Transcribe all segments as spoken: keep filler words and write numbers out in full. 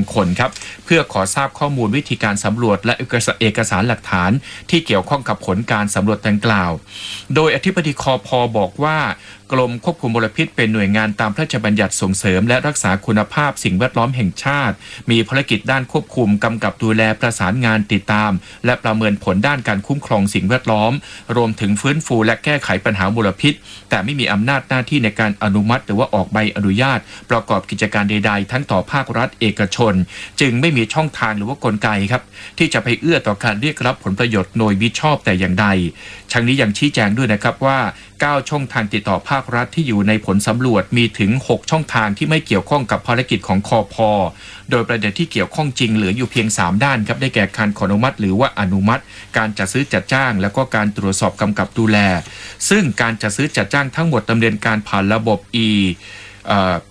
งคลครับเพื่อขอทราบข้อมูลวิธีการสำรวจและเอกสารหลักฐานที่เกี่ยวข้องกับผลการสำรวจดังกล่าวโดยอธิบดีคพ.บอกว่ากรมควบคุมมลพิษเป็นหน่วยงานตามพระราชบัญญัติส่งเสริมและรักษาคุณภาพสิ่งแวดล้อมแห่งชาติมีภารกิจด้านควบคุมกำกับดูแลประสานงานติดตามและประเมินผลด้านการคุ้มครองสิ่งแวดล้อมรวมถึงฟื้นฟูและแก้ไขปัญหามลพิษแต่ไม่มีอำนาจหน้าที่ในการอนุมัติหรือว่าออกใบอนุญาตประกอบกิจการใดๆทั้งต่อภาครัฐเอกชนจึงไม่มีช่องทางหรือว่ากลไกครับที่จะไปเอื้อต่อการเรียกรับผลประโยชน์โดยมิชอบแต่อย่างใดทั้งนี้ยังชี้แจงด้วยนะครับว่าเก้าช่องทางติดต่อภาครัฐที่อยู่ในผลสำรวจมีถึงหกช่องทางที่ไม่เกี่ยวข้องกับภารกิจของคพ.โดยประเด็นที่เกี่ยวข้องจริงเหลืออยู่เพียงสามด้านครับได้แก่การขออนุมัติหรือว่าอนุมัติการจัดซื้อจัดจ้างแล้วก็การตรวจสอบกำกับดูแลซึ่งการจัดซื้อจัดจ้างทั้งหมดดำเนินการผ่านระบบ e เอ่อ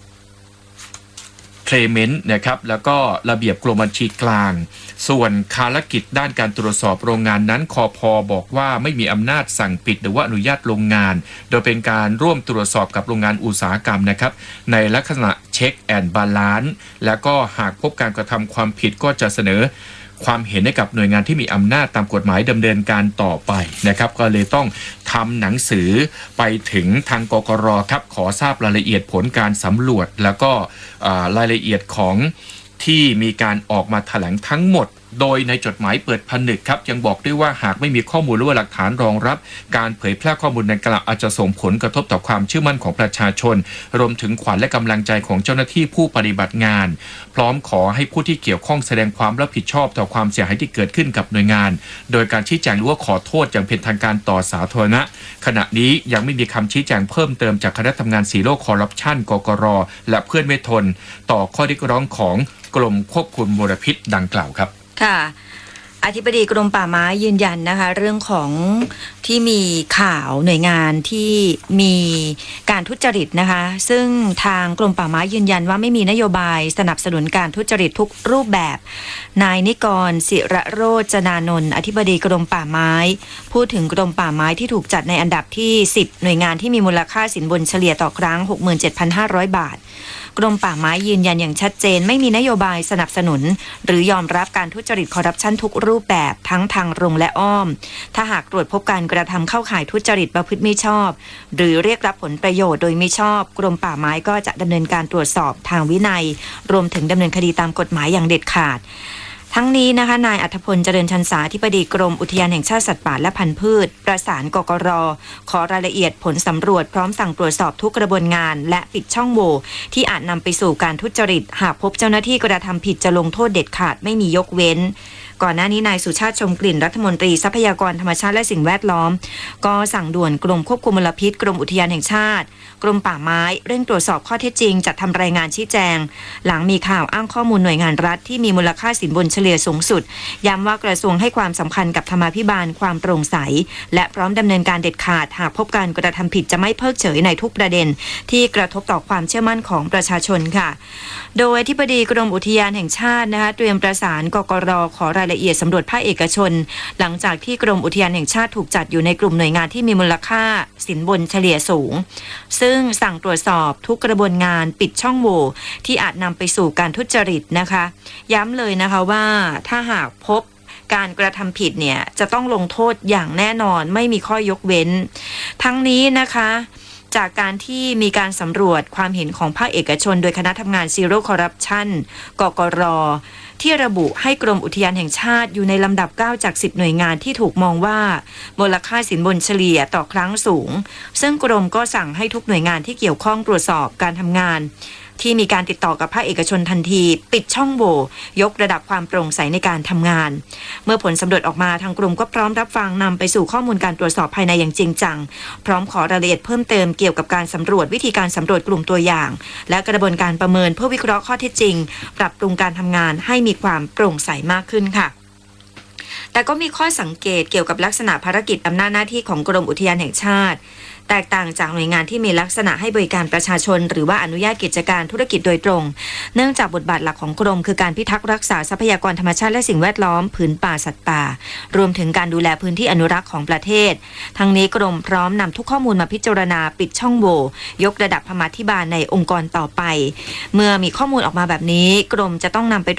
Payment นะครับแล้วก็ระเบียบกรมบัญชีกลางส่วนภารกิจด้านการตรวจสอบโรงงานนั้นคพ.บอกว่าไม่มีอำนาจสั่งปิดหรือว่าอนุญาตโรงงานโดยเป็นการร่วมตรวจสอบกับโรงงานอุตสาหกรรมนะครับในลักษณะเช็คแอนด์บาลานซ์แล้วก็หากพบการกระทำความผิดก็จะเสนอความเห็นให้กับหน่วยงานที่มีอำนาจตามกฎหมายดำเนินการต่อไปนะครับก็เลยต้องทำหนังสือไปถึงทางกกร.ครับขอทราบรายละเอียดผลการสำรวจแล้วก็รายละเอียดของที่มีการออกมาแถลงทั้งหมดโดยในจดหมายเปิดผนึกครับยังบอกด้วยว่าหากไม่มีข้อมูลหรือว่าหลักฐานรองรับการเผยแพร่ข้อมูลดังกล่าวอาจจะส่งผลกระทบต่อความเชื่อมั่นของประชาชนรวมถึงขวัญและกำลังใจของเจ้าหน้าที่ผู้ปฏิบัติงานพร้อมขอให้ผู้ที่เกี่ยวข้องแสดงความรับผิดชอบต่อความเสียหายที่เกิดขึ้นกับหน่วยงานโดยการชี้แจงหรือว่าขอโทษอย่างเป็นทางการต่อสาธารณะขณะนี้ยังไม่มีคำชี้แจงเพิ่มเติมจากคณะทำงานซีโร่คอร์รัปชันกกร.และเพื่อนไม่ทนต่อข้อเรียกร้องของกรมควบคุมมลพิษดังกล่าวครับค่ะอธิบดีกรมป่าไม้ยืนยันนะคะเรื่องของที่มีข่าวหน่วยงานที่มีการทุจริตนะคะซึ่งทางกรมป่าไม้ยืนยันว่าไม่มีนโยบายสนับสนุนการทุจริตทุกรูปแบบนายนิกรศิระโรจนานนท์อธิบดีกรมป่าไม้พูดถึงกรมป่าไม้ที่ถูกจัดในอันดับที่สิบหน่วยงานที่มีมูลค่าสินบนเฉลี่ยต่อครั้ง หกหมื่นเจ็ดพันห้าร้อย บาทกรมป่าไม้ยืนยันอย่างชัดเจนไม่มีนโยบายสนับสนุนหรือยอมรับการทุจริตคอร์รัปชันทุกรูปแบบทั้งทางตรงและอ้อมถ้าหากตรวจพบการกระทำเข้าข่ายทุจริตประพฤติมิชอบหรือเรียกรับผลประโยชน์โดยมิชอบกรมป่าไม้ก็จะดำเนินการตรวจสอบทางวินัยรวมถึงดำเนินคดีตามกฎหมายอย่างเด็ดขาดทั้งนี้นะคะนายอัธพลเจริญชันษาอธิบดีกรมอุทยานแห่งชาติสัตว์ป่าและพันธุ์พืชประสานกกร.ขอรายละเอียดผลสำรวจพร้อมสั่งตรวจสอบทุกกระบวนงานและปิดช่องโหว่ที่อาจนำไปสู่การทุจริตหากพบเจ้าหน้าที่กระทำผิดจะลงโทษเด็ดขาดไม่มียกเว้นก่อนหน้านี้นายสุชาติชมกลิ่นรัฐมนตรีทรัพยากรธรรมชาติและสิ่งแวดล้อมก็สั่งด่วนกรมควบคุมมลพิษกรมอุทยานแห่งชาติกรมป่าไม้เร่งตรวจสอบข้อเท็จจริงจัดทำรายงานชี้แจงหลังมีข่าวอ้างข้อมูลหน่วยงานรัฐที่มีมูลค่าสินบนเฉลี่ยสูงสุดย้ำว่ากระทรวงให้ความสำคัญกับธรรมาภิบาลความโปร่งใสและพร้อมดำเนินการเด็ดขาดหากพบการกระทำผิดจะไม่เพิกเฉยในทุกประเด็นที่กระทบต่อความเชื่อมั่นของประชาชนค่ะโดยอธิบดีกรมอุทยานแห่งชาตินะคะเตรียมประสานกกร.ขอรายละเอียดสำรวจภาคเอกชนหลังจากที่กรมอุทยานแห่งชาติถูกจัดอยู่ในกลุ่มหน่วยงานที่มีมูลค่าสินบนเฉลี่ยสูงซึ่งสั่งตรวจสอบทุกกระบวนงานปิดช่องโหว่ที่อาจนำไปสู่การทุจริตนะคะย้ำเลยนะคะว่าถ้าหากพบการกระทำผิดเนี่ยจะต้องลงโทษอย่างแน่นอนไม่มีข้อยกเว้นทั้งนี้นะคะจากการที่มีการสำรวจความเห็นของภาคเอกชนโดยคณะทำงาน Zero Corruption กกร.ที่ระบุให้กรมอุทยานแห่งชาติอยู่ในลำดับเก้าจากสิบหน่วยงานที่ถูกมองว่ามูลค่าสินบนเฉลี่ยต่อครั้งสูงซึ่งกรมก็สั่งให้ทุกหน่วยงานที่เกี่ยวข้องตรวจสอบการทำงานที่มีการติดต่อกับภาคเอกชนทันทีปิดช่องโหว่ยกระดับความโปร่งใสในการทำงานเมื่อผลสำรวจออกมาทางกรมก็พร้อมรับฟังนำไปสู่ข้อมูลการตรวจสอบภายในอย่างจริงจังพร้อมขอรายละเอียดเพิ่มเติมเกี่ยวกับการสำรวจวิธีการสำรวจกลุ่มตัวอย่างและกระบวนการประเมินเพื่อวิเคราะห์ข้อเท็จจริงปรับปรุงการทำงานให้มีความโปร่งใสมากขึ้นค่ะแต่ก็มีข้อสังเกตเกี่ยวกับลักษณะภารกิจอำนาจหน้าที่ของกรมอุทยานแห่งชาติแตกต่างจากหน่วยงานที่มีลักษณะให้บริการประชาชนหรือว่าอนุญาตกิจการธุรกิจโดยตรงเนื่องจากบทบาทหลักของกรมคือการพิทักษ์รักษาทรัพยากรธรรมชาติและสิ่งแวดล้อมผืนป่าสัตว์ป่ารวมถึงการดูแลพื้นที่อนุรักษ์ของประเทศทั้งนี้กรมพร้อมนำทุกข้อมูลมาพิจารณาปิดช่องโหว่ยกระดับธรรมาภิบาลในองค์กรต่อไปเมื่อมีข้อมูลออกมาแบบนี้กรมจะต้องนำไป